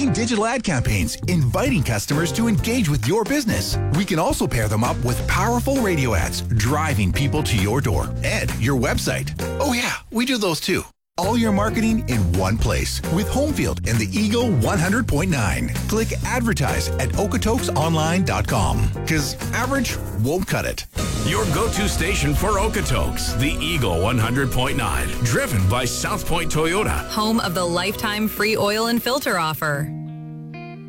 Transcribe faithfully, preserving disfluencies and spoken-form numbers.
making digital ad campaigns, inviting customers to engage with your business. We can also pair them up with powerful radio ads, driving people to your door and your website. Oh yeah, we do those too. All your marketing in one place with Homefield and the Eagle one hundred point nine. Click advertise at okotoks online dot com because average won't cut it. Your go-to station for Okotoks, the Eagle one hundred point nine, driven by South Point Toyota. Home of the lifetime free oil and filter offer.